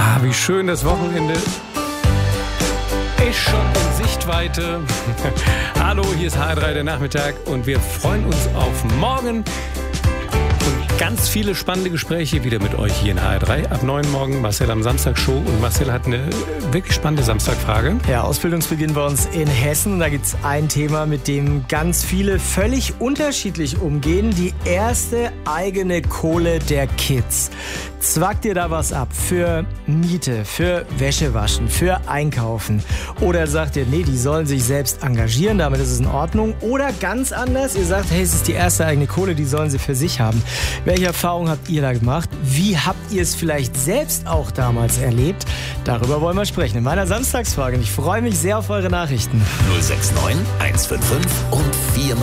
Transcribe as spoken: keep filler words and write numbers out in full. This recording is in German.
Ah, wie schön, das Wochenende ist schon in Sichtweite. Hallo, hier ist H R drei der Nachmittag und wir freuen uns auf morgen. Und ganz viele spannende Gespräche wieder mit euch hier in H R drei. Ab neun morgen Marcel am Samstag-Show. Und Marcel hat eine wirklich spannende Samstagfrage. Ja, Ausbildungsbeginn bei uns in Hessen. Da gibt es ein Thema, mit dem ganz viele völlig unterschiedlich umgehen. Die erste eigene Kohle der Kids. Zwackt ihr da was ab für Miete, für Wäschewaschen, für Einkaufen? Oder sagt ihr, nee, die sollen sich selbst engagieren, damit ist es in Ordnung? Oder ganz anders, ihr sagt, hey, es ist die erste eigene Kohle, die sollen sie für sich haben. Welche Erfahrungen habt ihr da gemacht? Wie habt ihr es vielleicht selbst auch damals erlebt? Darüber wollen wir sprechen in meiner Samstagsfrage. Und ich freue mich sehr auf eure Nachrichten. null sechs neun eins fünf fünf und vier